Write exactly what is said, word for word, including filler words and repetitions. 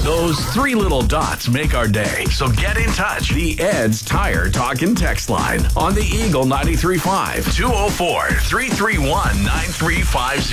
Those three little dots make our day. So get in touch. The Ed's Tire Talk and Text line on the Eagle ninety-three point five, two oh four, three three one, nine three five zero.